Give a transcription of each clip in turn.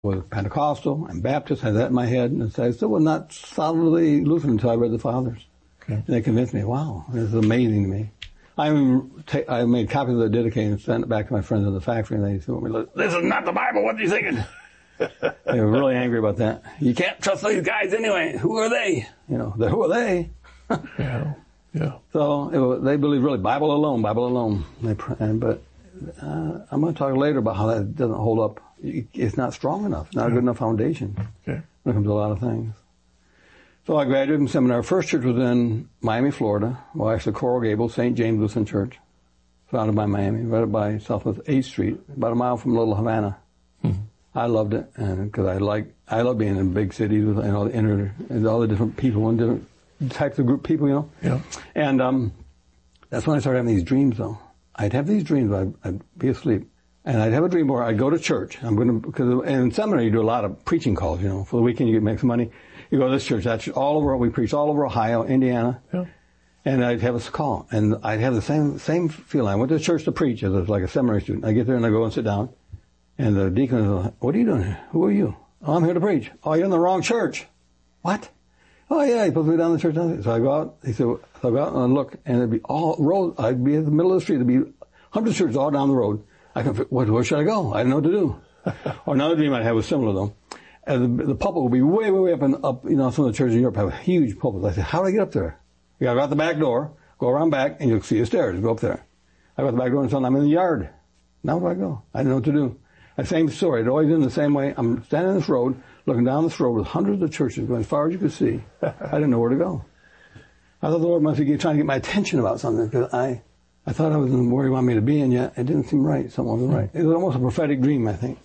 was Pentecostal and Baptist, had that in my head, and I still was not solidly Lutheran until I read the Fathers. Okay. And they convinced me, wow, this is amazing to me. I made copies of the dedicated and sent it back to my friends in the factory, and they said, this is not the Bible, what are you thinking? They were really angry about that. You can't trust these guys anyway. Who are they? Who are they? Yeah. So they believe really Bible alone. But I'm going to talk later about how that doesn't hold up. It's not strong enough, not a good enough foundation when it comes to a lot of things. So I graduated from seminary. First church was in Miami, Florida. Well, actually Coral Gables, St. James Lutheran Church, founded by Miami, right by Southwest 8th Street, about a mile from Little Havana. Mm-hmm. I loved it, and because I love being in big cities with all the different people and different types of group people, Yeah. And that's when I started having these dreams, though. I'd have these dreams. I'd be asleep, and I'd have a dream where I'd go to church. Because in seminary you do a lot of preaching calls. For the weekend you make some money. You go to this church. That's all over. We preach all over Ohio, Indiana. Yeah. And I'd have a call, and I'd have the same feeling. I went to church to preach as like a seminary student. I get there and I go and sit down, and the deacon is like, "What are you doing here? Who are you?" "Oh, I'm here to preach." "Oh, you're in the wrong church." "What?" "Oh, yeah, you're supposed to be down the church." So I go out. He said, so I go out and look, and it'd be all road. I'd be in the middle of the street. There'd be hundreds of churches all down the road. Where should I go? I didn't know what to do. Or another dream I'd have was similar though. And the pulpit would be way up and up. Some of the churches in Europe have huge pulpits. I said, how do I get up there? You gotta go out the back door, go around back, and you'll see the stairs. Go up there. I go out the back door and tell them I'm in the yard. Now where do I go? I didn't know what to do. The same story. It always in the same way. I'm standing on this road, looking down this road with hundreds of churches going as far as you could see. I didn't know where to go. I thought the Lord must be trying to get my attention about something, because I thought I was in where He wanted me to be, and yet it didn't seem right. Something wasn't right. It was almost a prophetic dream, I think.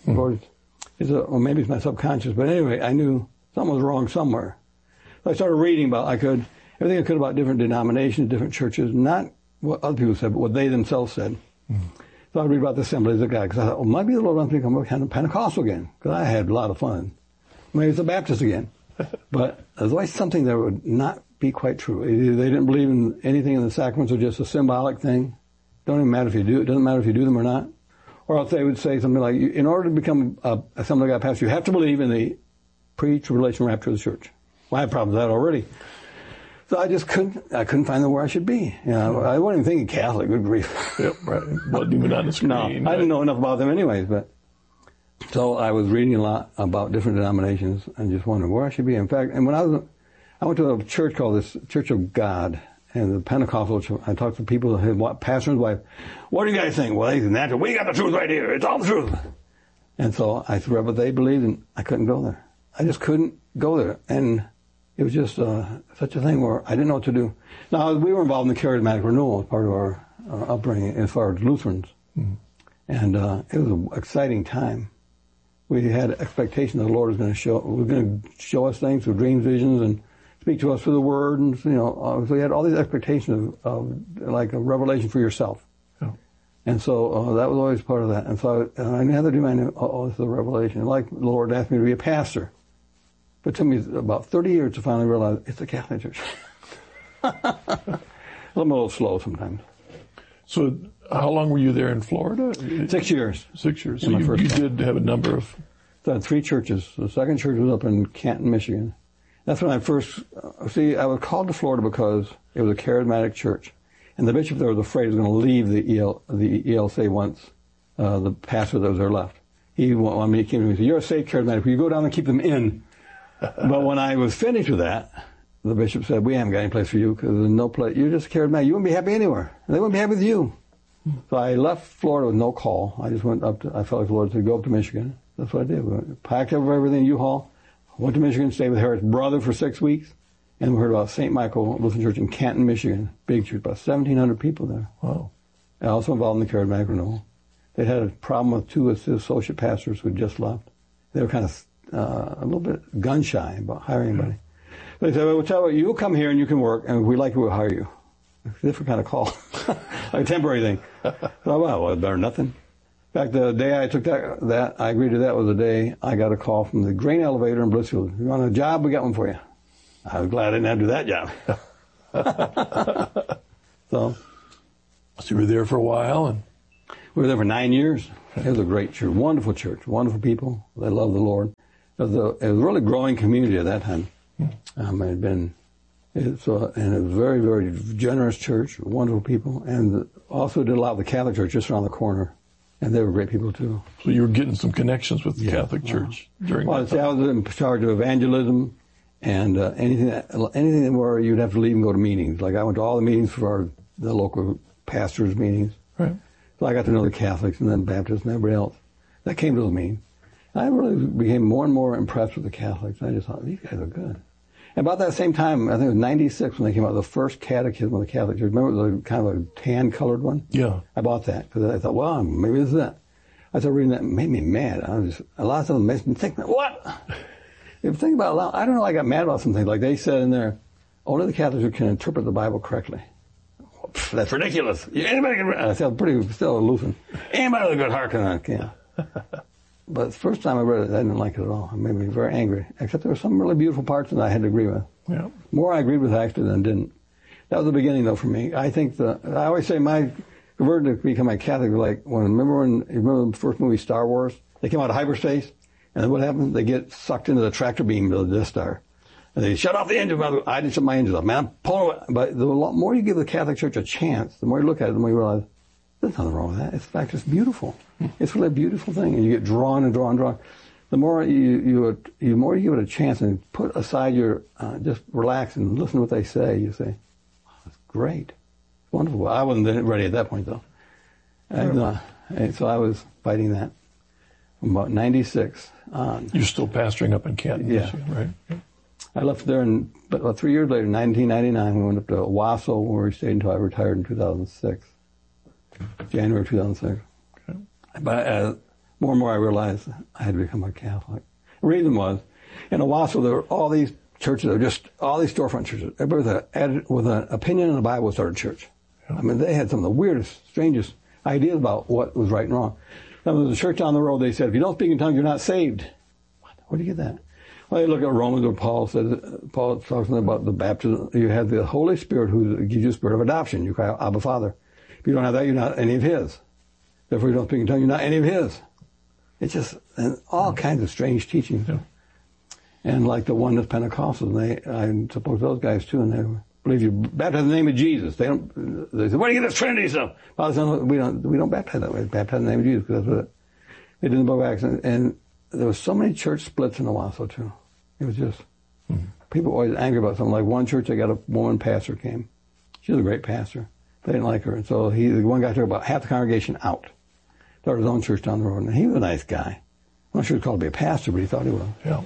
Or maybe it's my subconscious, but anyway, I knew something was wrong somewhere. So I started reading about everything I could about different denominations, different churches, not what other people said, but what they themselves said. So I read about the Assemblies of God, because I thought, maybe the Lord wants me to become kind of Pentecostal again, because I had a lot of fun. Maybe it's a Baptist again. But there's always something that would not be quite true. Either they didn't believe in anything in the sacraments, or just a symbolic thing. Don't even matter if you do it. Doesn't matter if you do them or not. Or else they would say something like, in order to become a Assembly of God pastor, you have to believe in the pre-tribulation rapture of the church. Well, I have problems with that already. So I just couldn't find where I should be. I wasn't even thinking Catholic, good grief. Yep, right. Wasn't even on the screen. No, I didn't know enough about them anyways, but. So I was reading a lot about different denominations and just wondering where I should be. In fact, and when I went to a church called this Church of God. And the Pentecostal church, I talked to people, his pastor and his wife, what do you guys think? Well, he's natural. We got the truth right here. It's all the truth. And so I said, but they believed, and I couldn't go there. I just couldn't go there. And it was just such a thing where I didn't know what to do. Now, we were involved in the charismatic renewal as part of our upbringing as far as Lutherans. Mm-hmm. And it was an exciting time. We had expectation that the Lord was going to show us things through dreams, visions, and speak to us through the Word, and so we had all these expectations of like a revelation for yourself. Oh. And so that was always part of that. And so I never do. I knew, this is a revelation. Like the Lord asked me to be a pastor, but it took me about 30 years to finally realize it's a Catholic church. I'm a little slow sometimes. So how long were you there in Florida? 6 years. 6 years. So you did have a number of. So I had 3 churches. The second church was up in Canton, Michigan. That's when I first, I was called to Florida because it was a charismatic church. And the bishop there was afraid he was going to leave the ELC once the pastor that was there left. He wanted me to keep him. He said, you're a safe charismatic. You go down and keep them in. But when I was finished with that, the bishop said, we haven't got any place for you because there's no place. You're just a charismatic. You wouldn't be happy anywhere. And they wouldn't be happy with you. So I left Florida with no call. I just went I felt like the Lord said, go up to Michigan. That's what I did. We packed up everything in U-Haul. Went to Michigan, stayed with Harriet's brother for 6 weeks, and we heard about St. Michael Lutheran Church in Canton, Michigan. Big church, about 1,700 people there. Wow. I also involved in the charismatic renewal. They had a problem with 2 associate pastors who had just left. They were kind of a little bit gun-shy about hiring anybody. They said, well, we'll tell you, you'll come here and you can work, and if we like you, we'll hire you. It's a different kind of call. Like a temporary thing. So, well, better than nothing. In fact, the day I took I agreed to that was the day I got a call from the grain elevator in Blissfield. You want a job? We got one for you. I was glad I didn't have to do that job. So you were there for a while, and we were there for 9 years. It was a great church, wonderful church, wonderful people. They loved the Lord. It was a really growing community at that time. It had been, and it was a very, very generous church, wonderful people, and also did a lot of the Catholic church just around the corner. And they were great people too. So you were getting some connections with the Catholic Church during that time? I was in charge of evangelism and anything where you'd have to leave and go to meetings. Like I went to all the meetings for the local pastors' meetings. Right. So I got to know the Catholics and then Baptists and everybody else that came to those meetings. I really became more and more impressed with the Catholics. I just thought, these guys are good. And about that same time, I think it was 96 when they came out with the first catechism of the Catholic Church. Remember the kind of a tan-colored one? Yeah. I bought that because I thought, well, maybe this is that. I started reading that. It made me mad. A lot of stuff makes me think, what? If you think about it a lot, I don't know, I got mad about some things. Like they said in there, only the Catholics can interpret the Bible correctly. That's ridiculous. Anybody can. I felt still a Lutheran. Anybody with a good heart can. But the first time I read it, I didn't like it at all. It made me very angry. Except there were some really beautiful parts that I had to agree with. Yeah. More I agreed with actually than didn't. That was the beginning though for me. I think I always say my conversion to become a Catholic, like remember the first movie Star Wars? They came out of hyperspace, and then what happened? They get sucked into the tractor beam of the Death Star. And they shut off the engine. I didn't shut my engines off. Man, I'm pulling it. But the more you give the Catholic Church a chance, the more you look at it, the more you realize, there's nothing wrong with that. In fact, it's beautiful. It's really a beautiful thing. And you get drawn and drawn and drawn. The more you give it a chance and put aside your, just relax and listen to what they say, you say, wow, that's great. It's wonderful. I wasn't ready at that point, though. And so I was fighting that from about 96 on. You're still pastoring up in Canton, yeah. Right? I left there, but about 3 years later, in 1999, we went up to Owasso, where we stayed until I retired in 2006. January 2006. Okay. But more and more I realized I had to become a Catholic. The reason was, in Owasso, there were all these churches, all these storefront churches. Everybody with an opinion on the Bible started a church. Yeah. I mean, they had some of the weirdest, strangest ideas about what was right and wrong. There was a church down the road, they said, if you don't speak in tongues, you're not saved. What? Where do you get that? Well, you look at Romans where Paul talks about the baptism. You have the Holy Spirit who gives you a spirit of adoption. You cry, Abba, Father. If you don't have that, you're not any of His. Therefore, you don't speak in tongues, you're not any of His. It's just all kinds of strange teachings. Yeah. And like the Oneness Pentecostals, I suppose those guys too, and they believe you baptize in the name of Jesus. They say, where do you get this Trinity stuff? Father, Son, we don't baptize that way. We baptize in the name of Jesus, because that's what they did in the book of Acts. And there was so many church splits in Owasso too. It was just, people were always angry about something. Like one church, they got a woman pastor came. She was a great pastor. They didn't like her. And so the one guy took about half the congregation out. Started his own church down the road. And he was a nice guy. I'm not sure he was called to be a pastor, but he thought he was. Yeah.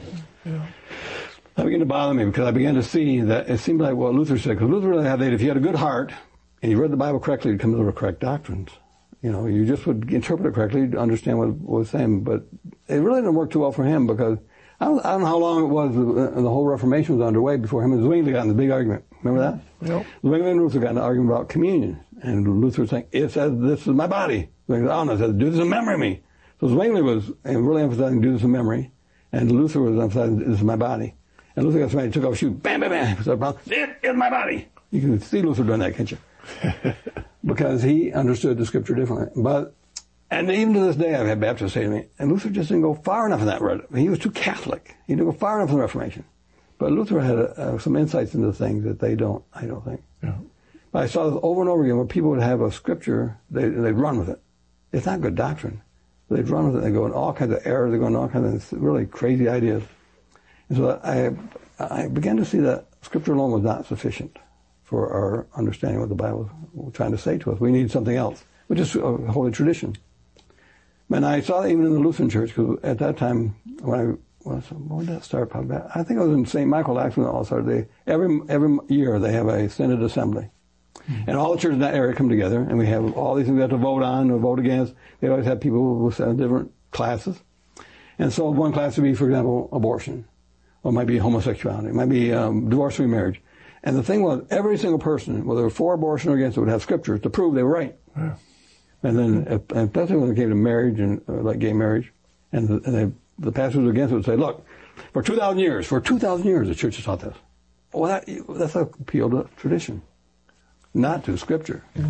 That began to bother me because I began to see that it seemed like what Luther said. Because Luther really had that if you had a good heart and you read the Bible correctly, you'd come to the correct doctrines. You know, you just would interpret it correctly, you'd understand what it was saying. But it really didn't work too well for him because I don't know how long it was the whole Reformation was underway before him and Zwingli got in the big argument. Remember that? Yep. Zwingli and Luther got in an argument about communion. And Luther was saying, it says this is my body. Zwingli said, oh no, it says do this in memory of me. So Zwingli was really emphasizing do this in memory. And Luther was emphasizing this is my body. And Luther got somebody, took off a shoe, bam, bam, bam. It is my body. You can see Luther doing that, can't you? Because he understood the scripture differently. And even to this day, I've had Baptists say to me, and Luther just didn't go far enough in that. He was too Catholic. He didn't go far enough in the Reformation. But Luther had some insights into things that they don't, I don't think. Yeah. But I saw this over and over again where people would have a scripture, they'd run with it. It's not good doctrine. They'd run with it. They go in all kinds of errors. They go in all kinds of really crazy ideas. And so I began to see that scripture alone was not sufficient for our understanding what the Bible was trying to say to us. We need something else, which is a holy tradition. And I saw that even in the Lutheran Church, because at that time, when did that start? Probably, I think it was in St. Michael Axel all started. Every year they have a synod assembly. Mm-hmm. And all the churches in that area come together, and we have all these things we have to vote on or vote against. They always have people with different classes. And so one class would be, for example, abortion. Or it might be homosexuality. It might be divorce or remarriage. And the thing was, every single person, whether for abortion or against it, would have scriptures to prove they were right. Yeah. And then, especially when it came to marriage and like gay marriage, and the pastors against it would say, look, for 2,000 years, the church has taught this. Well, that's an appeal to tradition, not to scripture. Right.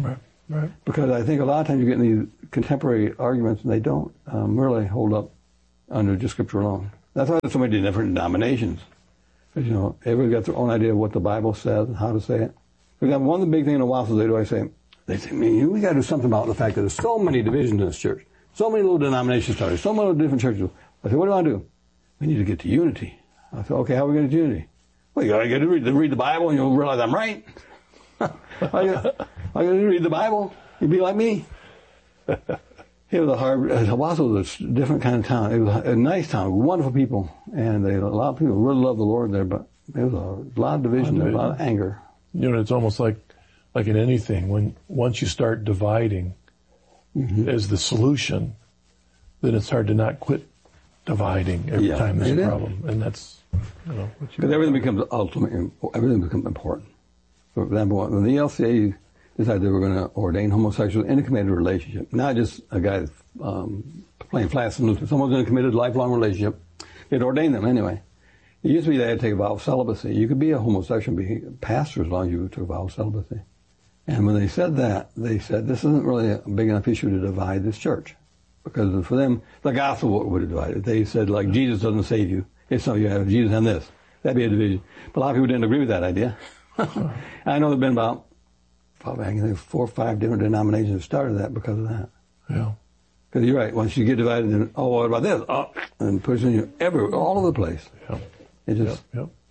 Right. Because I think a lot of times you get in these contemporary arguments and they don't really hold up under just Scripture alone. That's why there's so many different denominations. Because, everybody's got their own idea of what the Bible says and how to say it. For example, one of the big things in the Wassels they say, man, we got to do something about the fact that there's so many divisions in this church. So many little denominations started. So many different churches. I said, what do I do? We need to get to unity. I said, okay, how are we going to get to unity? Well, you got to get to read the Bible and you'll realize I'm right. I got to read the Bible. You'd be like me. It was Wassel was a different kind of town. It was a nice town, wonderful people. And a lot of people really loved the Lord there, but there was a lot of division, there was a lot of anger. It's almost like in anything, once you start dividing as the solution, then it's hard to not quit dividing every time there's a problem. And that's, because everything becomes important. For example, when the ELCA decided they were going to ordain homosexuals in a committed relationship, not just a guy playing fast and loose, but someone's in a committed lifelong relationship, they'd ordain them anyway. It used to be they had to take a vow of celibacy. You could be a homosexual and be a pastor as long as you took a vow of celibacy. And when they said that, they said this isn't really a big enough issue to divide this church. Because for them, the gospel would have divided. They said, like, Jesus doesn't save you. It's so you have Jesus and this. That'd be a division. But a lot of people didn't agree with that idea. I know there have been about, probably, I can think 4 or 5 different denominations that started that because of that. Yeah. Because you're right. Once you get divided, then, what about this? And pushing you all over the place. Yeah. It's just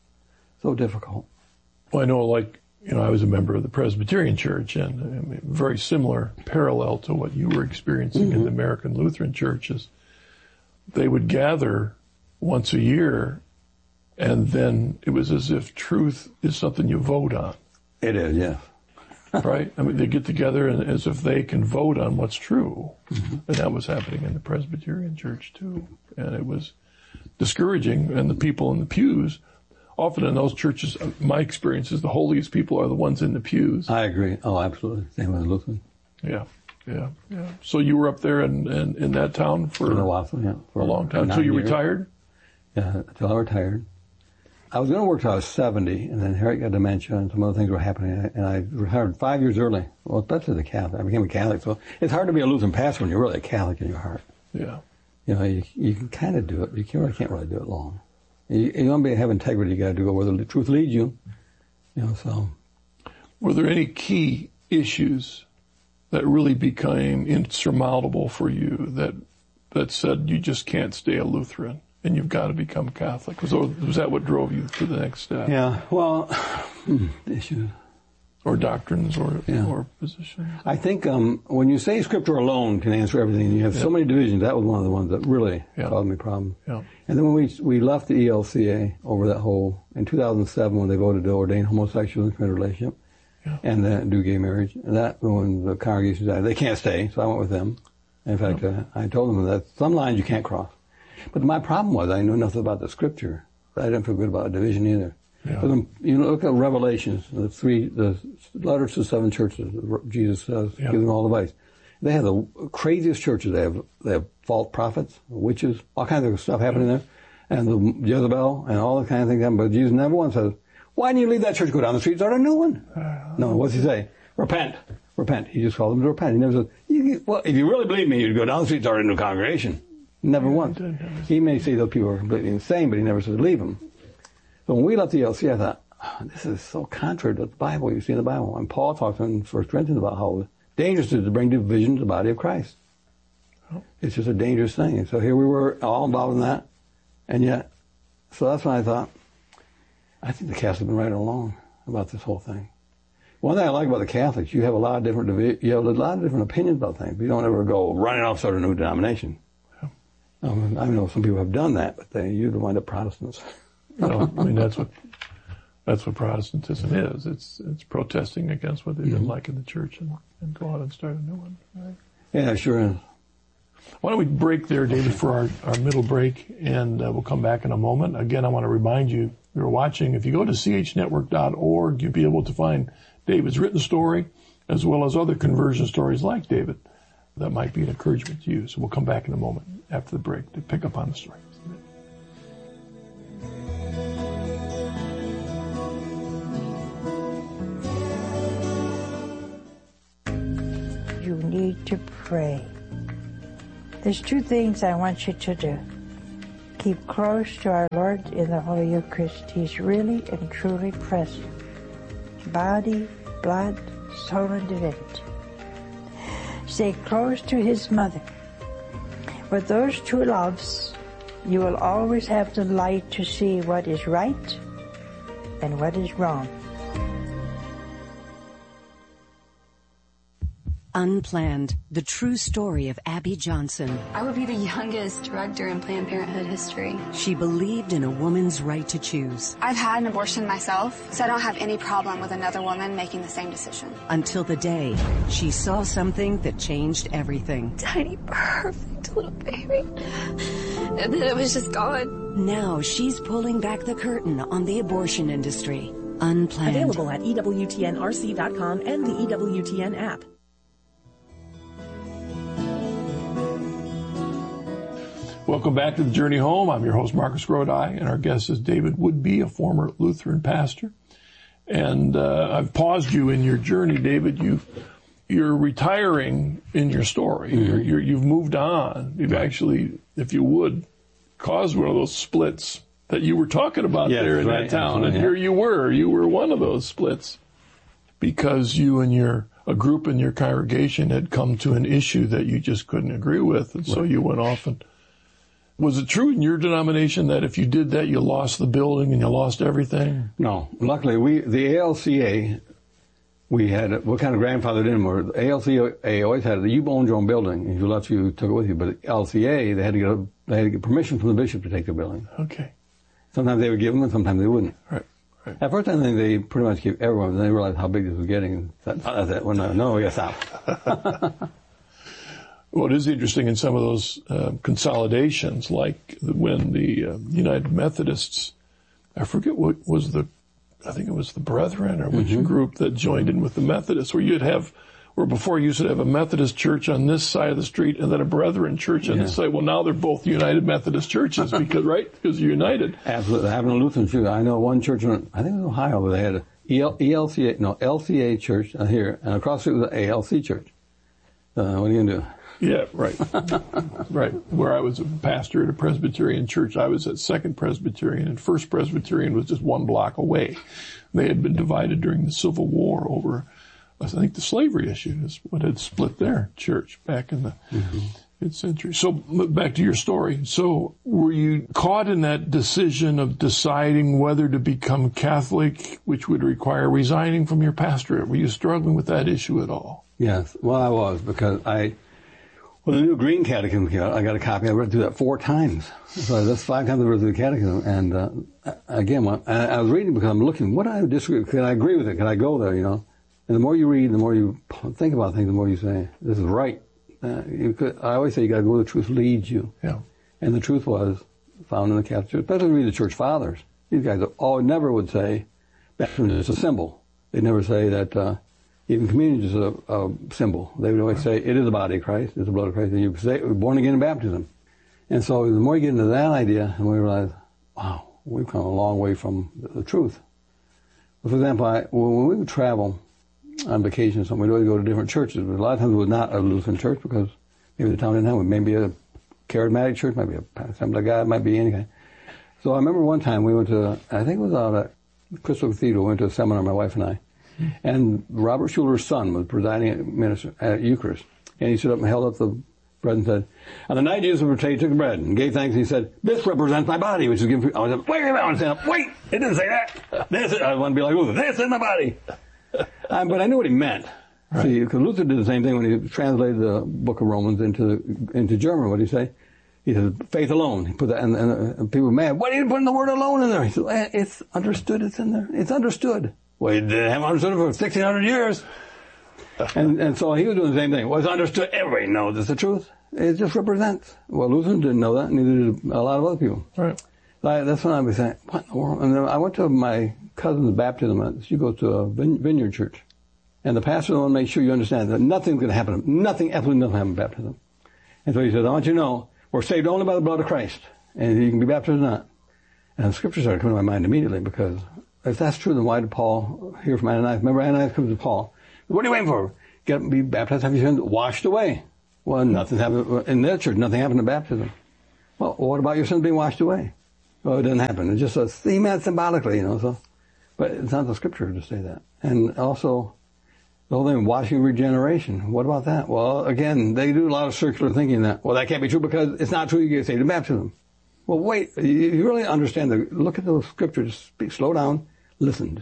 so difficult. Well, I know, I was a member of the Presbyterian Church, and very similar parallel to what you were experiencing in the American Lutheran churches. They would gather once a year, and then it was as if truth is something you vote on. It is, yeah. Right? I mean, they get together and as if they can vote on what's true. And that was happening in the Presbyterian Church, too. And it was discouraging, and the people in the pews, often in those churches, my experience is the holiest people are the ones in the pews. I agree. Oh, absolutely. Same with Lutheran. Yeah. So you were up there in that town for a while, for a long time. Until you retired? Yeah, until I retired. I was going to work till I was 70, and then Harriet got dementia, and some other things were happening, and I retired 5 years early. Well, especially as a Catholic. I became a Catholic, so it's hard to be a Lutheran pastor when you're really a Catholic in your heart. Yeah. You can kind of do it, but you can't really do it long. You want to have integrity, you got to go where the truth leads you. So. Were there any key issues that really became insurmountable for you that said you just can't stay a Lutheran and you've got to become Catholic? Was that what drove you to the next step? Yeah, well, issues. Or doctrines or positions? I think when you say Scripture alone can answer everything, you have so many divisions. That was one of the ones that really caused me problems. Yeah. And then when we left the ELCA over that whole, in 2007 when they voted to ordain homosexuals in a committed relationship and then do gay marriage, and that when the congregation decided they can't stay, so I went with them. In fact, I told them that some lines you can't cross. But my problem was I knew nothing about the Scripture. I didn't feel good about a division either. Yeah. But look at Revelations, the letters to 7 churches. Jesus says, give them all advice. They have the craziest churches. They have false prophets, witches, all kinds of stuff happening there, and the Jezebel and all the kind of things. But Jesus never once says, "Why didn't you leave that church, go down the street, start a new one?" No, what's he say? Repent. He just called them to repent. He never said, "Well, if you really believe me, you'd go down the street, start a new congregation." Never once. He may say those people are completely insane, but he never says leave them. So when we left the ELC, I thought, this is so contrary to the Bible. You see in the Bible. And Paul talks in 1 Corinthians about how dangerous it is to bring division to the body of Christ. It's just a dangerous thing. And so here we were all involved in that. And yet, so that's when I thought, I think the Catholics have been right along about this whole thing. One thing I like about the Catholics, you have a lot of different opinions about things. You don't ever go running off start a new denomination. I know some people have done that, but they usually wind up Protestants. That's what Protestantism is. It's protesting against what they didn't like in the church and go out and start a new one. Right? Yeah, sure is. Why don't we break there, David, for our middle break, and we'll come back in a moment. Again, I want to remind you, you're watching, if you go to chnetwork.org, you'll be able to find David's written story, as well as other conversion stories like David that might be an encouragement to you. So we'll come back in a moment after the break to pick up on the story. need to pray. There's two things I want you to do. Keep close to our Lord in the Holy Eucharist. He's really and truly present. Body, blood, soul, and divinity. Stay close to His mother. With those two loves, you will always have the light to see what is right and what is wrong. Unplanned, the true story of Abby Johnson. I would be the youngest director in Planned Parenthood history. She believed in a woman's right to choose. I've had an abortion myself, so I don't have any problem with another woman making the same decision. Until the day she saw something that changed everything. Tiny, perfect little baby. And then it was just gone. Now she's pulling back the curtain on the abortion industry. Unplanned. Available at EWTNRC.com and the EWTN app. Welcome back to The Journey Home. I'm your host, Marcus Grodi, and our guest is David Woodby, a former Lutheran pastor. And I've paused you in your journey, David. You're retiring in your story. Mm-hmm. You've moved on. You've actually, if you would, caused one of those splits that you were talking about there in that town. And here you were one of those splits because you and a group in your congregation had come to an issue that you just couldn't agree with. And so you went off and... Was it true in your denomination that if you did that, you lost the building and you lost everything? No. Luckily, the ALCA, what kind of grandfathered in were, the ALCA always had you owned your own building. If you left, you took it with you. But LCA, they had to get permission from the bishop to take the building. Okay. Sometimes they would give them and sometimes they wouldn't. Right. At first, I think they pretty much gave everyone, and they realized how big this was getting. And said, that's it. Well, no, we got to stop. Well, it is interesting in some of those consolidations, like when the United Methodists, I forget what was I think it was the Brethren or which group that joined in with the Methodists, where before you used to have a Methodist church on this side of the street and then a Brethren church on this side. Well, now they're both United Methodist churches because you're united. Absolutely. Having a Lutheran church. I know one church in, I think it was Ohio, where they had LCA church here, and across the street was the ALC church. What are you going to do? Yeah, right. Right. Where I was a pastor at a Presbyterian church, I was at Second Presbyterian, and First Presbyterian was just one block away. They had been divided during the Civil War over, I think, the slavery issue is what had split their church back in the mid-century. So back to your story. So were you caught in that decision of deciding whether to become Catholic, which would require resigning from your pastorate? Were you struggling with that issue at all? Yes. Well, I was, because when the New Green Catechism came out, I got a copy. I read through that 4 times. So that's 5 times I read through the Catechism. And again, I was reading because I'm looking, what do I disagree with? Can I agree with it? Can I go there, And the more you read, the more you think about things, the more you say, this is right. I always say you got to go where the truth leads you. Yeah. And the truth was found in the Catholic Church. Especially read the Church Fathers. These guys never would say baptism is a symbol. They'd never say that even communion is a symbol. They would always say, it is the body of Christ, it's the blood of Christ, and you're born again in baptism. And so the more you get into that idea, and we realize, wow, we've come a long way from the truth. For example, when we would travel on vacation or something, we'd always go to different churches. But a lot of times it was not a Lutheran church because maybe the town didn't have one. Maybe a charismatic church, maybe a Assembly of God, might be any kind. So I remember one time we went to, I think it was out at Crystal Cathedral, we went to a seminar, my wife and I. And Robert Schuller's son was presiding at Eucharist. And he stood up and held up the bread and said, on the night Jesus was betrayed, he took the bread and gave thanks, and he said, this represents my body, which is given for... I was like, wait a minute, wait, it didn't say that. I want to be like Luther, this is my body. But I knew what he meant. Right. See, because Luther did the same thing when he translated the book of Romans into German. What did he say? He said, faith alone. He put that, and people were mad. Why did you put the word alone in there? He said, it's understood, it's in there. It's understood. Well, they haven't understood it for 1,600 years. And so he was doing the same thing. Well, it's understood. Everybody knows it's the truth. It just represents. Well, Lutherans didn't know that, neither did a lot of other people. Right. That's when I was saying, what in the world? And then I went to my cousin's baptism. She goes to a vineyard church. And the pastor wanted to make sure you understand that nothing's going to happen. Nothing, absolutely nothing happens in baptism. And so he said, I want you to know, we're saved only by the blood of Christ. And you can be baptized or not. And the scripture started coming to my mind immediately, because if that's true, then why did Paul hear from Ananias? Remember, Ananias comes to Paul. What are you waiting for? be baptized, have your sins washed away. Well, nothing happened in their church. Nothing happened to baptism. Well, what about your sins being washed away? Well, it doesn't happen. It's just a theme symbolically, So, but it's not the scripture to say that. And also, the whole thing of washing regeneration. What about that? Well, again, they do a lot of circular thinking that, well, that can't be true because it's not true you get saved in baptism. Well, wait, you really understand look at those scriptures, slow down, listen.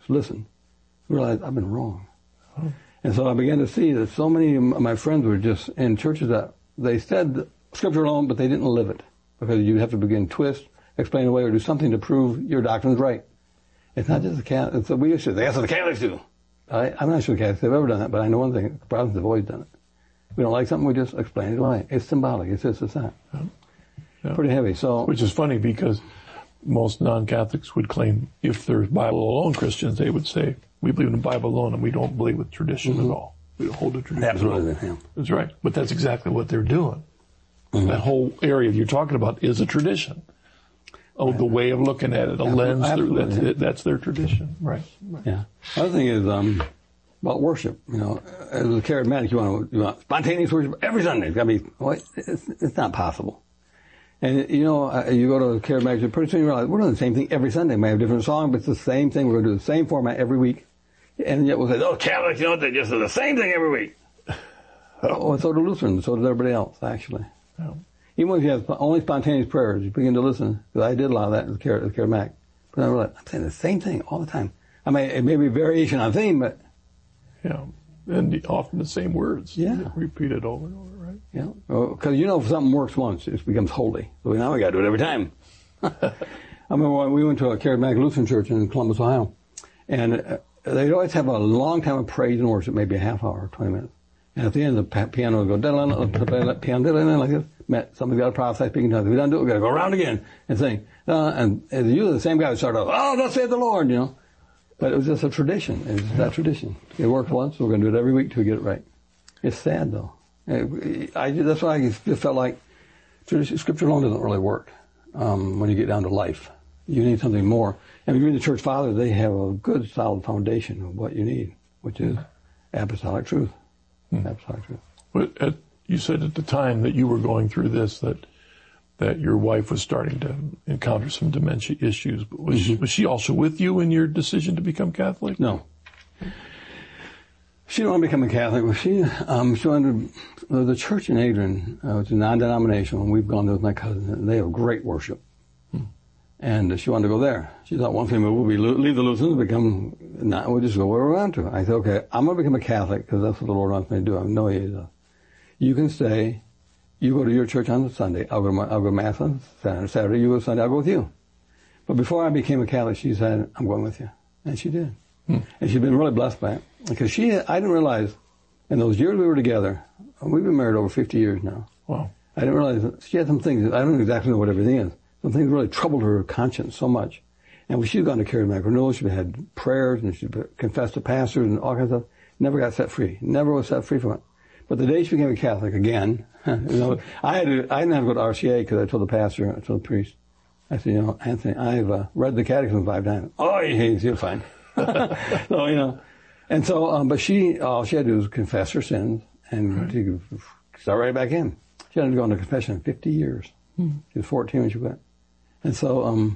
Realize I've been wrong. Oh. And so I began to see that so many of my friends were just in churches that they said scripture alone, but they didn't live it. Because you have to begin twist, explain away, or do something to prove your doctrine is right. It's not just the Catholics. We used to say, that's what the Catholics do. I'm not sure the Catholics have ever done that, but I know one thing. The Protestants have always done it. We don't like something, we just explain it away. It's symbolic. It's this, it's that. Yeah. Pretty heavy. So, which is funny because most non-Catholics would claim if they're Bible alone Christians, they would say, we believe in the Bible alone and we don't believe with tradition at all. We don't hold the tradition. Absolutely. Yeah. That's right. But that's exactly what they're doing. Mm-hmm. That whole area you're talking about is a tradition. Oh, the way of looking at it, a lens. That's their tradition. Right. Yeah. Other thing is about worship. As a charismatic, you want spontaneous worship every Sunday. It's not possible. And you go to a charismatic, pretty soon you realize we're doing the same thing every Sunday. We may have a different song, but it's the same thing. We're going to do the same format every week. And yet we'll say, oh, Catholics, they just do the same thing every week. Oh, and so do Lutherans, so does everybody else, actually. Yeah. Even if you have only spontaneous prayers, you begin to listen, because I did a lot of that as a charismatic. But I realized, I'm saying the same thing all the time. I mean, it may be a variation on theme, but... Yeah, and often the same words. Yeah. Repeated over and over, right? Yeah, because if something works once, it becomes holy. So now we got to do it every time. I remember we went to a charismatic Lutheran church in Columbus, Ohio, and they'd always have a long time of praise and worship, maybe a half hour, 20 minutes. And at the end, the piano would go, piano, like this. Somebody's got to prophesy, speaking tongues. If we don't do it, we've got to go around again and sing. And usually the same guy would start off, oh, thus saith the Lord, But it was just a tradition. It was that tradition. It worked once, we're going to do it every week till we get it right. It's sad, though. That's why I just felt like Scripture alone doesn't really work when you get down to life. You need something more. And if you read the Church Fathers, they have a good, solid foundation of what you need, which is apostolic truth. Apostolic truth. But you said at the time that you were going through this that your wife was starting to encounter some dementia issues. But was she also with you in your decision to become Catholic? No. She didn't want to become a Catholic. She wanted the church in Adrian, which is non-denominational, and we've gone there with my cousin, and they have great worship. And she wanted to go there. She thought one thing, we'll leave the Lutherans, we'll just go where we want to. I said, okay, I'm going to become a Catholic because that's what the Lord wants me to do. I know He is. You can stay. You go to your church on Sunday. I'll go to Mass on Saturday. You go to Sunday. I'll go with you. But before I became a Catholic, she said, I'm going with you. And she did. And she's been really blessed by it. Because I didn't realize, in those years we were together, we've been married over 50 years now. Wow. I didn't realize that she had some things, I don't exactly know what everything is. Some things really troubled her conscience so much. And when she'd gone to charismatic renewal, she had prayers and she confessed to pastors and all kinds of stuff. Never got set free. Never was set free from it. But the day she became a Catholic again, I didn't have to go to RCA because I told the pastor, I told the priest, I said, Anthony, I've read the catechism 5 times. Oh, you're fine. So, and so, but all she had to do was confess her sins and to start right back in. She hadn't gone to confession in 50 years. She was 14 when she went. And so,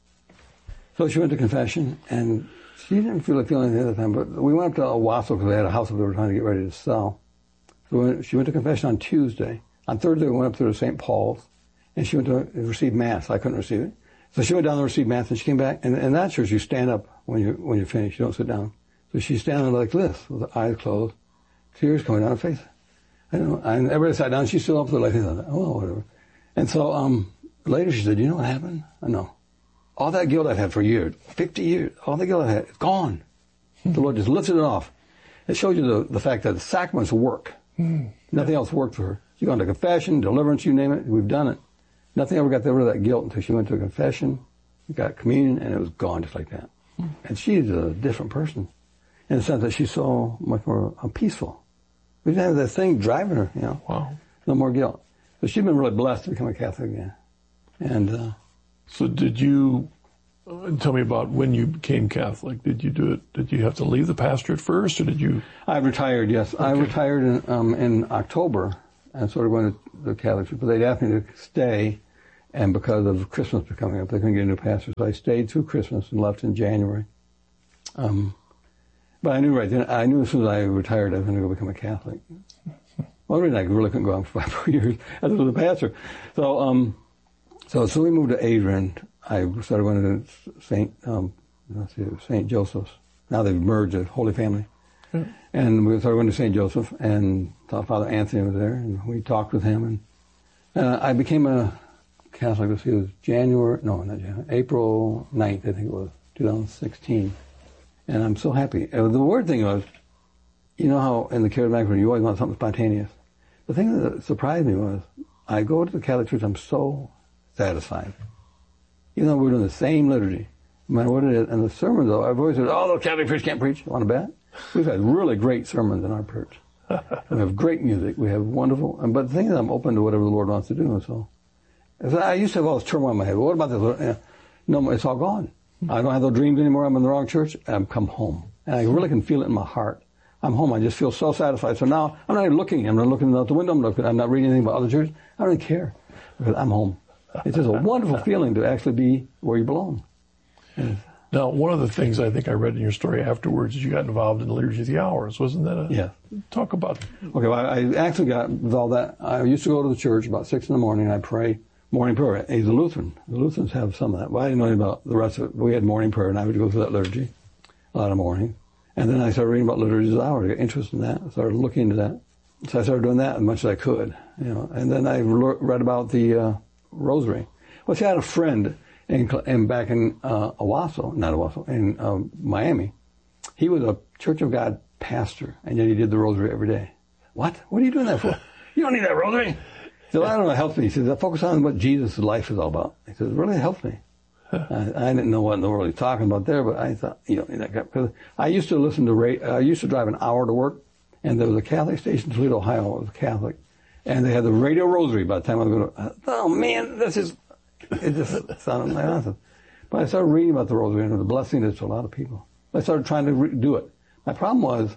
so she went to confession, and she didn't feel like feeling anything at the time, but we went up to Owasso because they had a house that they were trying to get ready to sell. So she went to confession on Tuesday. On Thursday, we went up to St. Paul's, and she went to receive Mass. I couldn't receive it. So she went down to receive Mass, and she came back. And in that church, you stand up when you're finished. You don't sit down. So she's standing like this, with her eyes closed, tears coming down her face. And everybody sat down. She's still up there like this. Oh, whatever. And so later she said, you know what happened? I know. All that guilt I've had for years, 50 years, all the guilt I've had, it's gone. The Lord just lifted it off. It shows you the fact that the sacraments work. Nothing else worked for her. She gone to confession, deliverance, you name it. We've done it. Nothing ever got rid of that guilt until she went to a confession, got communion, and it was gone just like that. And she's a different person in the sense that she's so much more peaceful. We didn't have that thing driving her, Wow. No more guilt. So she's been really blessed to become a Catholic again. And so did you Tell me about when you became Catholic. Did you do it? Did you have to leave the pastorate first, or did you? I retired. Yes, okay. I retired in October and started going to the Catholic church. But they'd asked me to stay, and because of Christmas coming up, they couldn't get a new pastor, so I stayed through Christmas and left in January. But I knew right then. I knew as soon as I retired, I was going to go become a Catholic. Well, I really couldn't go on for 5 years as a pastor. So we moved to Adrian. I started going to St. Joseph's. Now they've merged the Holy Family. Yeah. And we started going to St. Joseph, and Father Anthony was there, and we talked with him. And I became a Catholic, it was April 9th, I think it was, 2016. And I'm so happy. The weird thing was, you know how in the charismatic you always want something spontaneous. The thing that surprised me was, I go to the Catholic Church, I'm so satisfied. Even though we're doing the same liturgy, no matter what it is. And the sermons, though, I've always said, the Catholic priests can't preach. You want to bet? We've had really great sermons in our church. We have great music. We have wonderful. But the thing is, I'm open to whatever the Lord wants to do. So I used to have all this turmoil in my head. What about this? No, it's all gone. I don't have those dreams anymore. I'm in the wrong church. I've come home. And I really can feel it in my heart. I'm home. I just feel so satisfied. So now I'm not even looking. I'm not looking out the window. I'm not reading anything about other churches. I don't even care because I'm home. It's just a wonderful feeling to actually be where you belong. Now, one of the things I think I read in your story afterwards is you got involved in the Liturgy of the Hours. Wasn't that Yeah. Talk about it. Okay, well, I actually got with all that. I used to go to the church about 6 in the morning, and I'd pray morning prayer. He's a Lutheran. The Lutherans have some of that. Well, I didn't know anything about the rest of it. We had morning prayer, and I would go through that liturgy a lot of morning. And then I started reading about Liturgy of the Hours. I got interested in that. I started looking into that. So I started doing that as much as I could, And then I read about the Rosary. Well, see, I had a friend back in in Miami. He was a Church of God pastor, and yet he did the Rosary every day. What? What are you doing that for? You don't need that Rosary. So I don't know, it helped me. He says, I focus on what Jesus' life is all about. He says, it really helped me. I didn't know what in the world he's talking about there, but I thought, because I used to listen to I used to drive an hour to work, and there was a Catholic station in Toledo, Ohio. It was Catholic. And they had the Radio Rosary by the time I was going to, oh man, it just sounded like nonsense. But I started reading about the Rosary and the blessing it is to a lot of people. I started trying to do it. My problem was,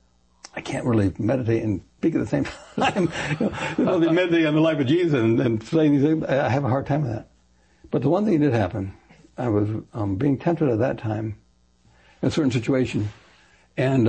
I can't really meditate and speak at the same time. Meditate on the life of Jesus and saying these things. I have a hard time with that. But the one thing that did happen, I was being tempted at that time in a certain situation, and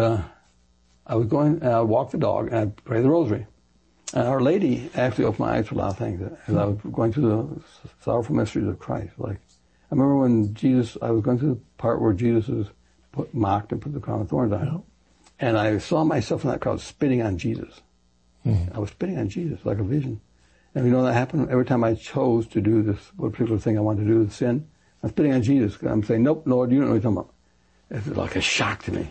I would walk the dog, and I'd pray the Rosary. And Our Lady actually opened my eyes to a lot of things as I was going through the sorrowful mysteries of Christ. Like, I remember when I was going through the part where Jesus was mocked and put the crown of thorns on him. And I saw myself in that crowd spitting on Jesus. Mm-hmm. I was spitting on Jesus like a vision. And you know that happened? Every time I chose to do this particular thing I wanted to do, the sin, I'm spitting on Jesus. I'm saying, nope, Lord, you don't know what you're talking about. It's like a shock to me.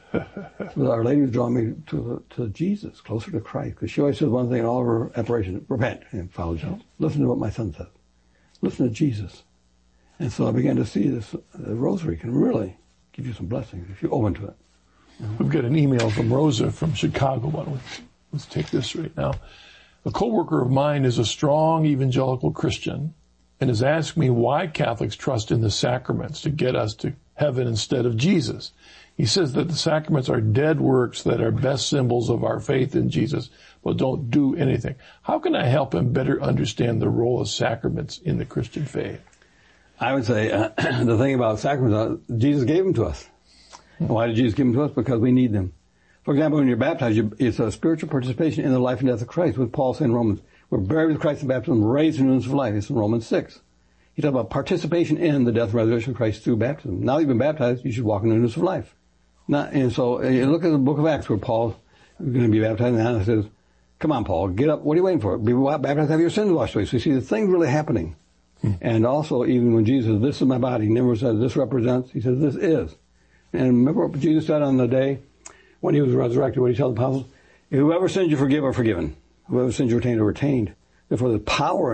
But Our Lady was drawing me to Jesus, closer to Christ. Because she always says one thing in all of her apparitions, repent and follow Jesus. Listen to what my son says. Listen to Jesus. And so I began to see this. The Rosary can really give you some blessings if you're open to it. We've got an email from Rosa from Chicago. Why don't let's take this right now. A coworker of mine is a strong evangelical Christian and has asked me why Catholics trust in the sacraments to get us to heaven instead of Jesus. He says that the sacraments are dead works that are best symbols of our faith in Jesus, but don't do anything. How can I help him better understand the role of sacraments in the Christian faith? I would say the thing about sacraments, Jesus gave them to us. Why did Jesus give them to us? Because we need them. For example, when you're baptized, it's a spiritual participation in the life and death of Christ. What Paul said in Romans, we're buried with Christ in baptism, raised in newness of life. It's in Romans 6. He talked about participation in the death and resurrection of Christ through baptism. Now you've been baptized, you should walk in newness of life. And so you look at the book of Acts where Paul's going to be baptized, and Anna says, come on, Paul, get up. What are you waiting for? Be baptized, have your sins washed away. So you see the thing really happening. And also, even when Jesus says, this is my body, he never says, this represents, he says, this is. And remember what Jesus said on the day when he was resurrected, what he told the apostles? Whoever sins you forgive are forgiven. Whoever sins you retain are retained. Therefore, there's power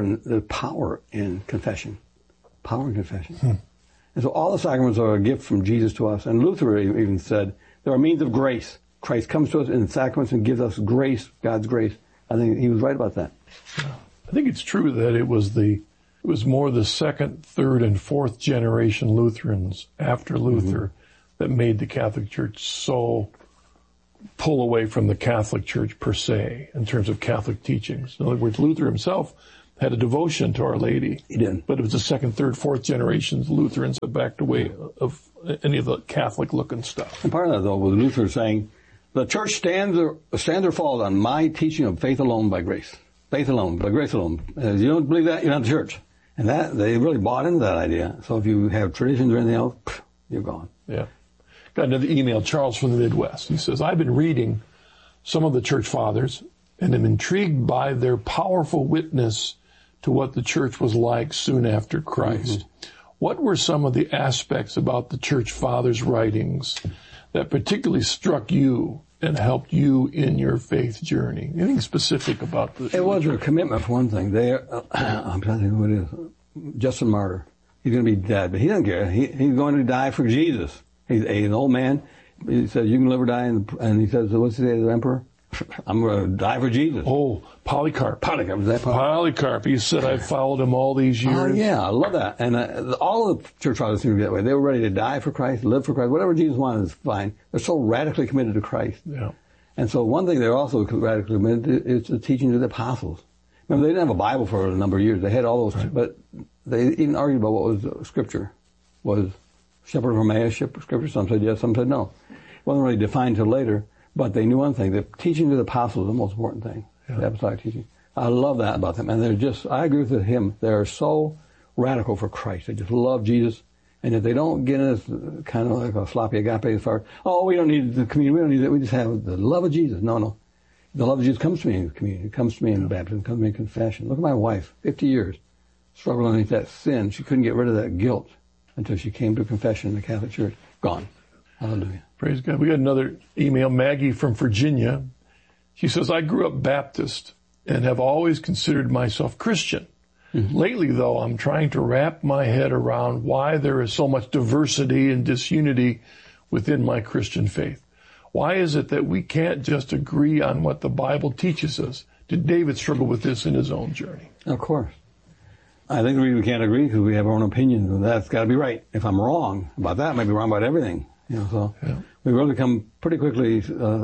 in confession. Power in confession. And so all the sacraments are a gift from Jesus to us. And Luther even said, there are means of grace. Christ comes to us in the sacraments and gives us grace, God's grace. I think he was right about that. I think it's true that it was the It was more the second, third, and fourth generation Lutherans after Luther that made the Catholic Church so pull away from the Catholic Church per se in terms of Catholic teachings. In other words, Luther himself had a devotion to Our Lady. He did. But it was the second, third, fourth generations Lutherans that backed away of any of the Catholic-looking stuff. And part of that, though, was Luther saying, the church stands or falls on my teaching of faith alone by grace. Faith alone, by grace alone. If you don't believe that, you're not the church. And that, they really bought into that idea. So if you have traditions or anything else, you're gone. Yeah. Got another email, Charles from the Midwest. He says, I've been reading some of the church fathers and am intrigued by their powerful witness to what the church was like soon after Christ. What were some of the aspects about the church fathers' writings that particularly struck you and helped you in your faith journey? Anything specific about the It was their commitment, for one thing. I'm trying to think who it is. Justin Martyr. He's going to be dead, but he doesn't care. He's going to die for Jesus. He's an old man. He says, you can live or die. And he says, what's the say to the emperor? I'm going to die for Jesus. Oh, Polycarp. Polycarp, is that Polycarp. He said, I followed him all these years. Oh, yeah, I love that. And all of the church fathers seem to be that way. They were ready to die for Christ, live for Christ. Whatever Jesus wanted is fine. They're so radically committed to Christ. Yeah. And so one thing they're also radically committed to is the teaching of the apostles. Remember, they didn't have a Bible for a number of years. They had all those, but they even argued about what was Scripture. Was Shepherd of Emmaus Scripture? Some said yes, some said no. It wasn't really defined until later. But they knew one thing, the teaching of the apostles is the most important thing, the apostolic teaching. I love that about them. And I agree with him, they're so radical for Christ. They just love Jesus. And if they don't get in this kind of like a sloppy agape as far as, we don't need the communion, we don't need that, we just have the love of Jesus. No. The love of Jesus comes to me in communion, it comes to me in baptism, it comes to me in confession. Look at my wife, 50 years, struggling with that sin. She couldn't get rid of that guilt until she came to confession in the Catholic Church. Gone. Hallelujah. Praise God. We got another email, Maggie from Virginia. She says, I grew up Baptist and have always considered myself Christian. Lately, though, I'm trying to wrap my head around why there is so much diversity and disunity within my Christian faith. Why is it that we can't just agree on what the Bible teaches us? Did David struggle with this in his own journey? Of course. I think the reason we can't agree because we have our own opinions, and that's got to be right. If I'm wrong about that, I might be wrong about everything. We really become pretty quickly,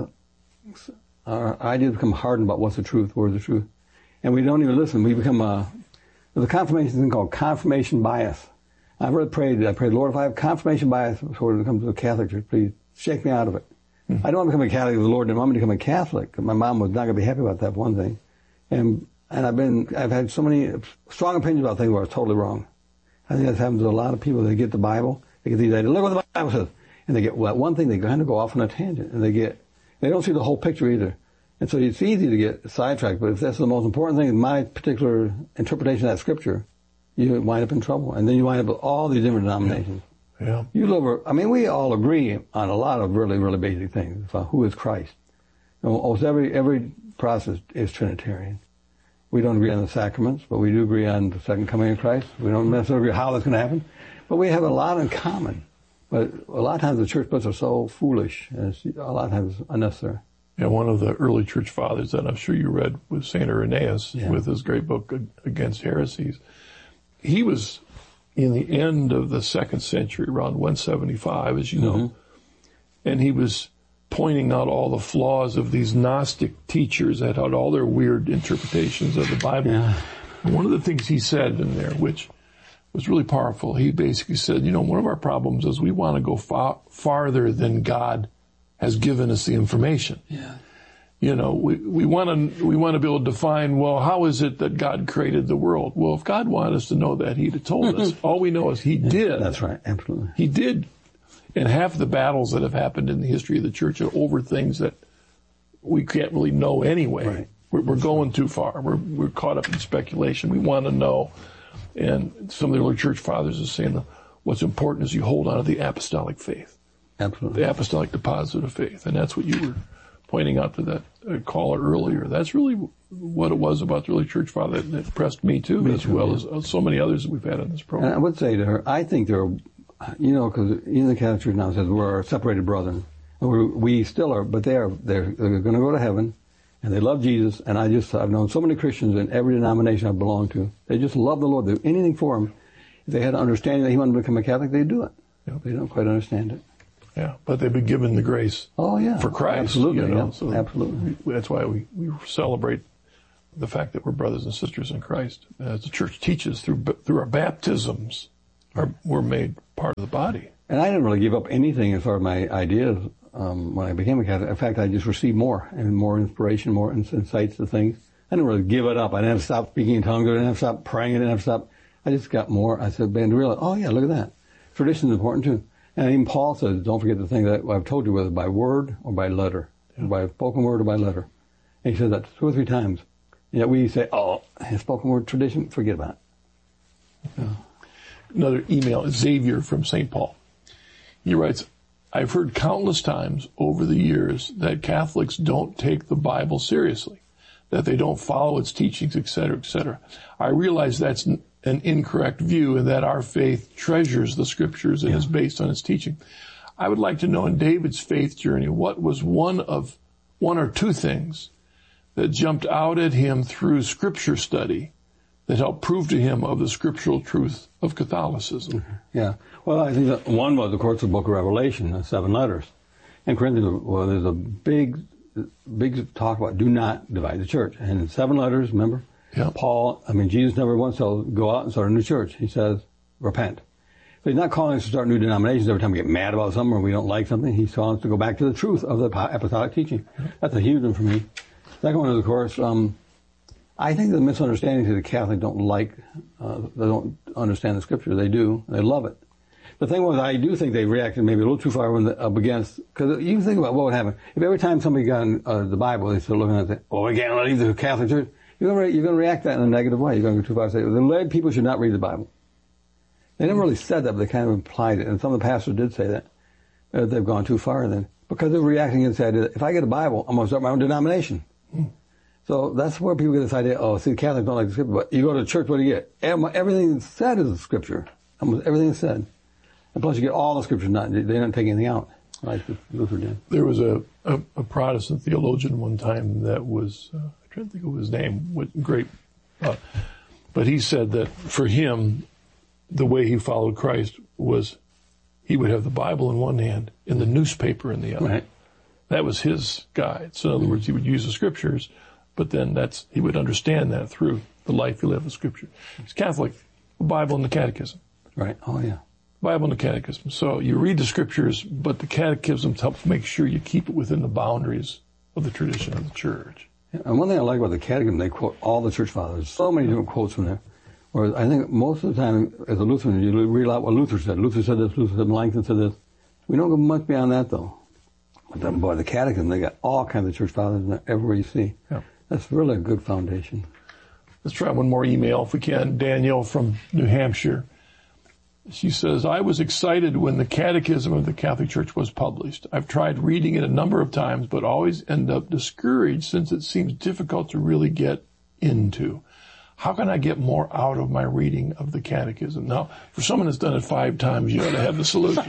our ideas become hardened about what's the truth, where's the truth. And we don't even listen. We become, there's a confirmation thing called confirmation bias. I prayed, Lord, if I have confirmation bias when it comes to the Catholic Church, please shake me out of it. I don't want to become a Catholic if the Lord didn't want me to become a Catholic. My mom was not going to be happy about that, for one thing. And I've had so many strong opinions about things where it's totally wrong. I think that happens to a lot of people. They get the Bible, they get these ideas, look what the Bible says. And they get one thing, they kind of go off on a tangent, and they don't see the whole picture either. And so it's easy to get sidetracked, but if that's the most important thing, my particular interpretation of that scripture, you wind up in trouble. And then you wind up with all these different denominations. Yeah. We all agree on a lot of really, really basic things about who is Christ. Almost every process is Trinitarian. We don't agree on the sacraments, but we do agree on the second coming of Christ. We don't necessarily agree how that's going to happen, but we have a lot in common. But a lot of times the church splits are so foolish, and a lot of times unnecessary. Yeah, one of the early church fathers that I'm sure you read was St. Irenaeus with his great book Against Heresies. He was in the end of the 2nd century, around 175, as you know, and he was pointing out all the flaws of these Gnostic teachers that had all their weird interpretations of the Bible. Yeah. And one of the things he said in there, which was really powerful, he basically said, one of our problems is we want to go farther than God has given us the information. Yeah. We want to be able to define, well, how is it that God created the world? Well, if God wanted us to know that, He'd have told us. All we know is He did. That's right, absolutely. He did. And half the battles that have happened in the history of the church are over things that we can't really know anyway. Right. We're going too far. We're caught up in speculation. We want to know. And some of the early church fathers are saying what's important is you hold on to the apostolic faith. Absolutely. The apostolic deposit of faith. And that's what you were pointing out to that caller earlier. That's really what it was about the early church father that impressed me too, as well as so many others that we've had in this program. And I would say to her, I think there are, because even the Catholic Church now says we're separated brethren. We still are, but they're going to go to heaven, and they love Jesus. And I've known so many Christians in every denomination I've belonged to. They just love the Lord. They do anything for Him. If they had an understanding that He wanted to become a Catholic, they'd do it. Yep. They don't quite understand it. Yeah, but they've been given the grace. Oh yeah, for Christ. Absolutely, you know? yeah. So absolutely. That's why we celebrate the fact that we're brothers and sisters in Christ. As the church teaches, through our baptisms, we're made part of the body. And I didn't really give up anything as far as my ideas when I became a Catholic. In fact, I just received more and more inspiration, more insights to things. I didn't really give it up. I didn't have to stop speaking in tongues. I didn't have to stop praying. I didn't have to stop. I just got more. I said, man, to realize, oh yeah, look at that. Tradition is important too. And even Paul says, don't forget the thing that I've told you, whether by word or by letter, by spoken word or by letter. And he says that 2 or 3 times. And yet we say, oh, spoken word tradition, forget about it. Yeah. Another email, Xavier from St. Paul. He writes, I've heard countless times over the years that Catholics don't take the Bible seriously, that they don't follow its teachings, etc., etc. I realize that's an incorrect view and that our faith treasures the Scriptures and is based on its teaching. I would like to know in David's faith journey, what was one or two things that jumped out at him through Scripture study that helped prove to him of the scriptural truth of Catholicism? Yeah. Well, I think that one was, of course, the book of Revelation, the 7 letters. In Corinthians, well, there's a big talk about do not divide the church. And in 7 letters, remember? Yeah. Jesus never once said, go out and start a new church. He says, repent. So he's not calling us to start new denominations every time we get mad about something or we don't like something. He's calling us to go back to the truth of the apostolic teaching. That's a huge one for me. Second one is, of course, I think the misunderstanding is the Catholics don't they don't understand the Scripture. They do. They love it. The thing was, I do think they reacted maybe a little too far up against, because you think about what would happen. If every time somebody got in the Bible, they started looking at it, we can't leave the Catholic Church, you're going to react that in a negative way. You're going to go too far and say, the lay people should not read the Bible. They never really said that, but they kind of implied it. And some of the pastors did say that. They've gone too far then. Because they're reacting against the idea that if I get a Bible, I'm going to start my own denomination. So that's where people get this idea, the Catholics don't like the Scripture. But you go to church, what do you get? Everything that's said is the Scripture. Almost everything is said. And plus you get all the Scripture, they don't take anything out, like Luther did. There was a Protestant theologian one time that was, I'm trying to think of his name, great, but he said that for him, the way he followed Christ was he would have the Bible in one hand and the newspaper in the other. Right. That was his guide. So in other words, he would use the Scriptures, but then he would understand that through the life he lived with Scripture. He's Catholic, the Bible and the Catechism. Right. Oh, yeah. Bible and the Catechism. So you read the Scriptures, but the Catechism helps make sure you keep it within the boundaries of the tradition of the Church. Yeah, and one thing I like about the Catechism, they quote all the Church Fathers. So many different quotes from there. Whereas I think most of the time, as a Lutheran, you read out what Luther said. Luther said this, Luther said Melanchthon said this. We don't go much beyond that, though. But then, boy, the Catechism, they got all kinds of Church Fathers in there everywhere you see. Yeah. That's really a good foundation. Let's try one more email if we can. Danielle from New Hampshire. She says, I was excited when the Catechism of the Catholic Church was published. I've tried reading it a number of times, but always end up discouraged since it seems difficult to really get into. How can I get more out of my reading of the Catechism? Now, for someone that's done it 5 times, you ought to have the solution.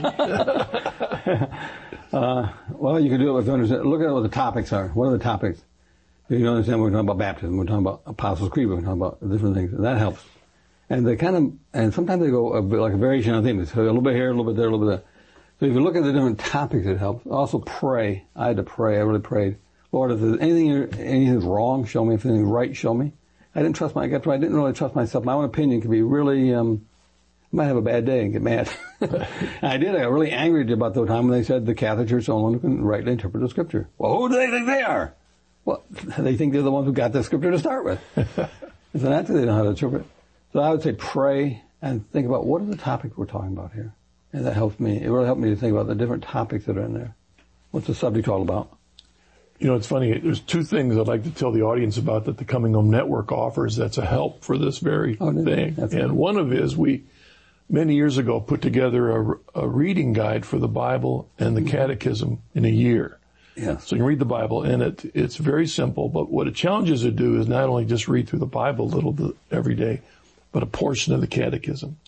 Well, you can do it with understand. Look at what the topics are. What are the topics? You don't understand, we're talking about baptism, we're talking about Apostles' Creed, we're talking about different things. And that helps. And they and sometimes they go a bit like a variation on things. So a little bit here, a little bit there, a little bit there. So if you look at the different topics, it helps. Also pray. I had to pray. I really prayed. Lord, if there's anything's wrong, show me. If anything's right, show me. I didn't really trust myself. My own opinion could be really, I might have a bad day and get mad. And I did. I got really angry about the time when they said the Catholic Church only can rightly interpret the Scripture. Well, who do they think they are? Well, they think they're the ones who got the Scripture to start with. So naturally they know how to interpret. So I would say pray and think about what are the topics we're talking about here. And that helps me. It really helped me to think about the different topics that are in there. What's the subject all about? You know, it's funny. There's 2 things I'd like to tell the audience about that the Coming Home Network offers that's a help for this very thing. And one of is we, many years ago, put together a reading guide for the Bible and the Catechism in a year. Yes. So you can read the Bible, and it's very simple. But what it challenges you to do is not only just read through the Bible a little bit every day, but a portion of the Catechism.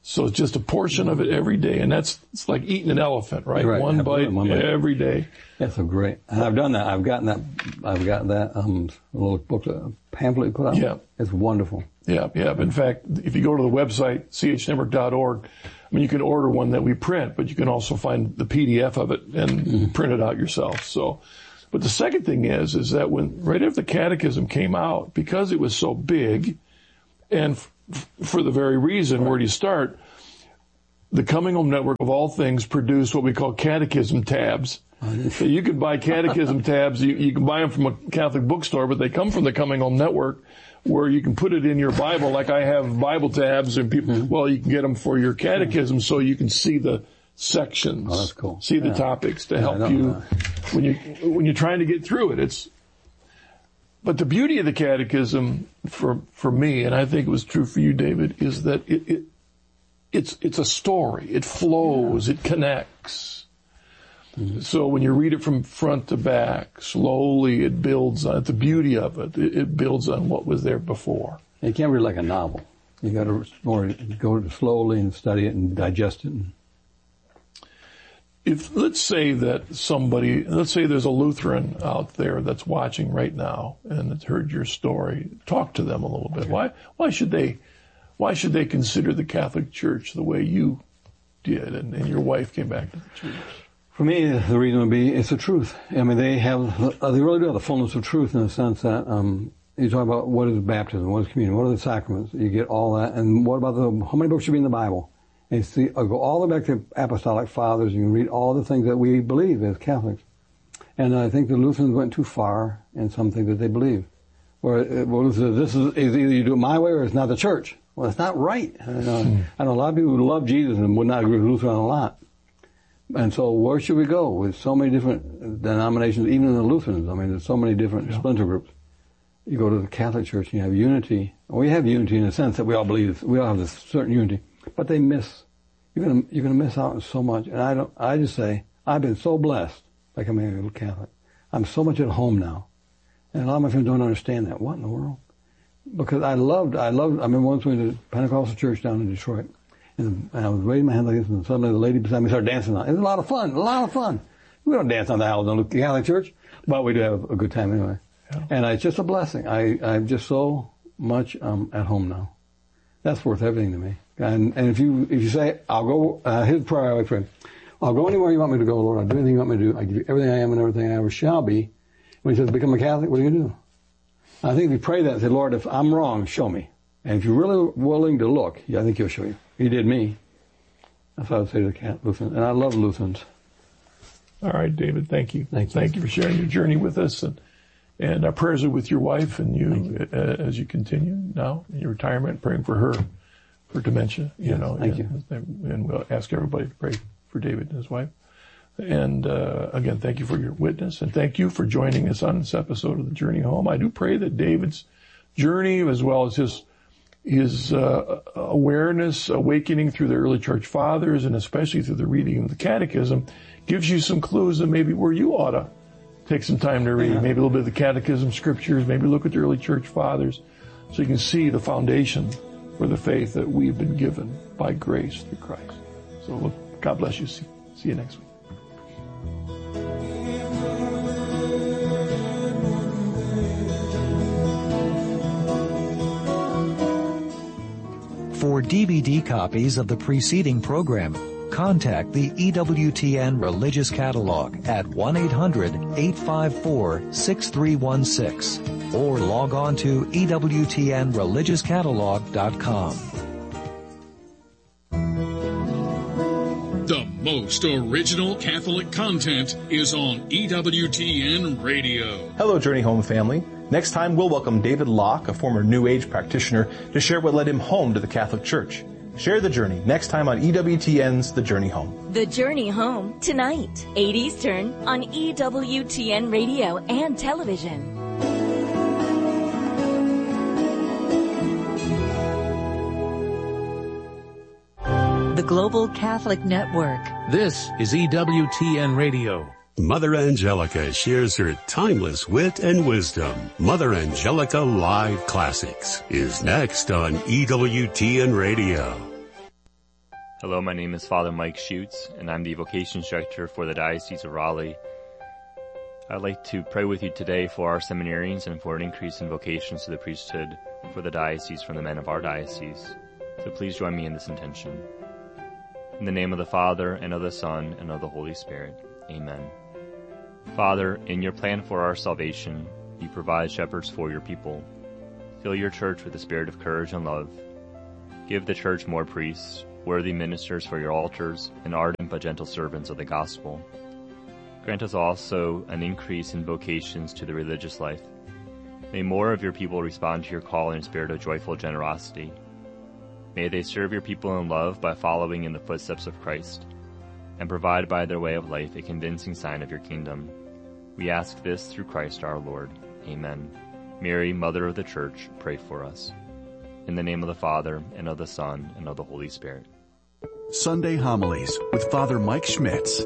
So it's just a portion of it every day, and it's like eating an elephant, right? One bite every day. That's so great. And I've done that. I've got that little booklet, pamphlet put out. Yeah. It's wonderful. Yeah. In fact, if you go to the website, chnetwork.org, I mean, you can order one that we print, but you can also find the PDF of it and print it out yourself. So, but the second thing is that right after the catechism came out, because it was so big, and for the very reason, where do you start? The Coming Home Network, of all things, produced what we call catechism tabs. So you can buy catechism tabs. You can buy them from a Catholic bookstore, but they come from the Coming Home Network, where you can put it in your Bible. Like I have Bible tabs, and people, well, you can get them for your catechism, so you can see the sections. Oh, that's cool. See the topics to help you when you're trying to get through it. But the beauty of the catechism for me, and I think it was true for you, David, is that it's a story. It flows. It connects. So when you read it from front to back, slowly it builds on the beauty of it. It builds on what was there before. You can't read like a novel. You got to go slowly and study it and digest it. If let's say there's a Lutheran out there that's watching right now and that's heard your story, talk to them a little bit. Why should they consider the Catholic Church the way you did and your wife came back to the church? For me, the reason would be it's the truth. I mean, they really do have the fullness of truth in the sense that you talk about what is baptism, what is communion, what are the sacraments. You get all that, and what about how many books should be in the Bible? And see, I'll go all the way back to apostolic fathers. You can read all the things that we believe as Catholics. And I think the Lutherans went too far in some things that they believe. Where this is either you do it my way or it's not the church. Well, it's not right. I know a lot of people who love Jesus and would not agree with Luther on a lot. And so where should we go with so many different denominations, even in the Lutherans? I mean, there's so many different splinter groups. You go to the Catholic Church and you have unity. We have unity in the sense that we all believe, we all have this certain unity. But they miss. You're gonna miss out on so much. And I just say, I've been so blessed by coming a little Catholic. I'm so much at home now. And a lot of my friends don't understand that. What in the world? Because I remember once we went to Pentecostal church down in Detroit. And I was raising my hand like this, and suddenly the lady beside me started dancing on it. It was a lot of fun. We don't dance on the aisles in the Catholic Church, but we do have a good time anyway. Yeah. And it's just a blessing. I'm just so much at home now. That's worth everything to me. And if you say, I'll go, here's the prayer I always pray. I'll go anywhere you want me to go, Lord. I'll do anything you want me to do. I give you everything I am and everything I ever shall be. When he says, become a Catholic, what are you going to do? I think if you pray that and say, Lord, if I'm wrong, show me. And if you're really willing to look, I think he'll show you. He did me. That's what I would say to the Lutherans. And I love Lutherans. All right, David, thank you. Thank you for sharing your journey with us. And our prayers are with your wife and you as you continue now in your retirement, praying for her for dementia. Thank you. And we'll ask everybody to pray for David and his wife. And again, thank you for your witness. And thank you for joining us on this episode of The Journey Home. I do pray that David's journey, as well as his awareness, awakening through the early church fathers, and especially through the reading of the catechism, gives you some clues of maybe where you ought to take some time to read. Maybe a little bit of the catechism scriptures, maybe look at the early church fathers, so you can see the foundation for the faith that we've been given by grace through Christ. So God bless you. See you next week. For DVD copies of the preceding program, contact the EWTN Religious Catalog at 1-800-854-6316 or log on to EWTNReligiousCatalog.com. The most original Catholic content is on EWTN Radio. Hello, Journey Home family. Next time, we'll welcome David Locke, a former New Age practitioner, to share what led him home to the Catholic Church. Share the journey next time on EWTN's The Journey Home. The Journey Home, tonight, 8 Eastern, on EWTN Radio and television. The Global Catholic Network. This is EWTN Radio. Mother Angelica shares her timeless wit and wisdom. Mother Angelica Live Classics is next on EWTN Radio. Hello, my name is Father Mike Schutz, and I'm the Vocations Director for the Diocese of Raleigh. I'd like to pray with you today for our seminarians and for an increase in vocations to the priesthood for the diocese from the men of our diocese. So please join me in this intention. In the name of the Father, and of the Son, and of the Holy Spirit. Amen. Father, in your plan for our salvation, you provide shepherds for your people. Fill your church with the spirit of courage and love. Give the church more priests, worthy ministers for your altars, and ardent but gentle servants of the gospel. Grant us also an increase in vocations to the religious life. May more of your people respond to your call in a spirit of joyful generosity. May they serve your people in love by following in the footsteps of Christ, and provide by their way of life a convincing sign of your kingdom. We ask this through Christ our Lord. Amen. Mary, Mother of the Church, pray for us. In the name of the Father, and of the Son, and of the Holy Spirit. Sunday Homilies with Father Mike Schmitz.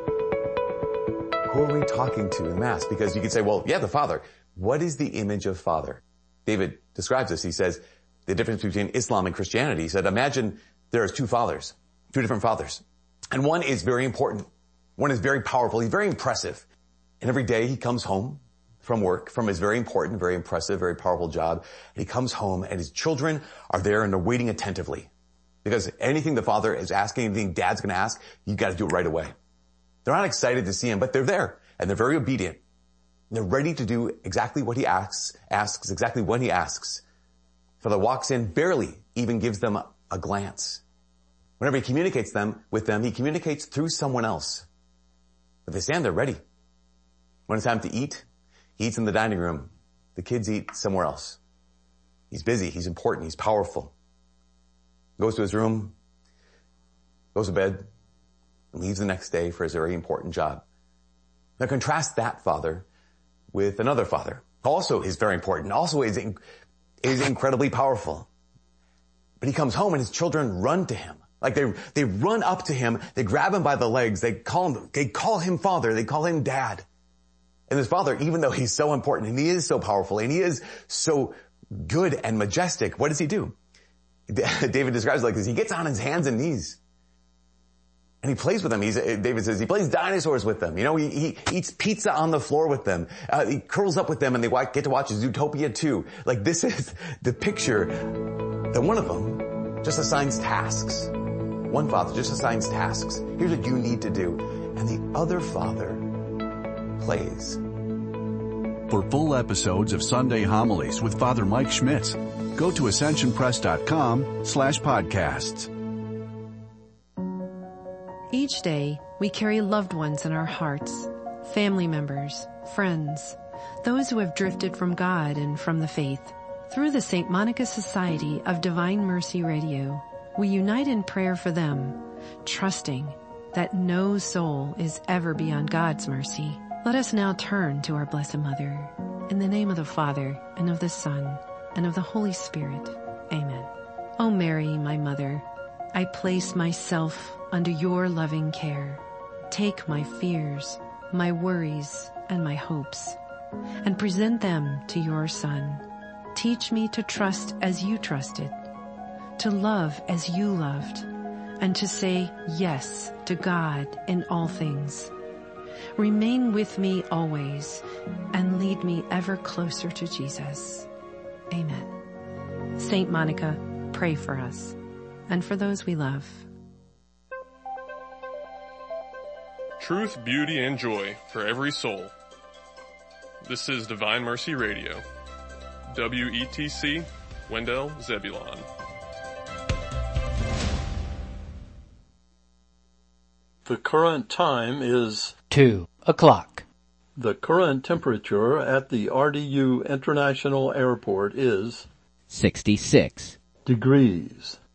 Who are we talking to in Mass? Because you could say, well, yeah, the Father. What is the image of Father? David describes this. He says, the difference between Islam and Christianity. He said, imagine there are two fathers, two different fathers. And one is very important. One is very powerful. He's very impressive. And every day he comes home from work, from his very important, very impressive, very powerful job. And he comes home and his children are there and they're waiting attentively. Because anything the father is asking, anything dad's going to ask, you got to do it right away. They're not excited to see him, but they're there and they're very obedient. They're ready to do exactly what he asks exactly when he asks. Father walks in, barely even gives them a glance. Whenever he communicates with them, he communicates through someone else. But they stand there ready. When it's time to eat, he eats in the dining room. The kids eat somewhere else. He's busy, he's important, he's powerful. Goes to his room, goes to bed, and leaves the next day for his very important job. Now contrast that father with another father. Also is very important, also is incredibly powerful. But he comes home and his children run to him. Like they run up to him, they grab him by the legs, they call him father, they call him dad. And this father, even though he's so important and he is so powerful and he is so good and majestic, what does he do? David describes it like this. He gets on his hands and knees and he plays with them. David says he plays dinosaurs with them. You know, he eats pizza on the floor with them. He curls up with them and they get to watch Zootopia 2. Like this is the picture that one of them just assigns tasks. One father just assigns tasks. Here's what you need to do. And the other father plays. For full episodes of Sunday Homilies with Father Mike Schmitz, go to ascensionpress.com/podcasts. Each day, we carry loved ones in our hearts, family members, friends, those who have drifted from God and from the faith. Through the St. Monica Society of Divine Mercy Radio, we unite in prayer for them, trusting that no soul is ever beyond God's mercy. Let us now turn to our Blessed Mother. In the name of the Father, and of the Son, and of the Holy Spirit. Amen. O Mary, my Mother, I place myself under your loving care. Take my fears, my worries, and my hopes, and present them to your Son. Teach me to trust as you trusted, to love as you loved, and to say yes to God in all things. Remain with me always, and lead me ever closer to Jesus. Amen. Saint Monica, pray for us, and for those we love. Truth, beauty, and joy for every soul. This is Divine Mercy Radio. WETC, Wendell, Zebulon. The current time is 2 o'clock. The current temperature at the RDU International Airport is 66 degrees.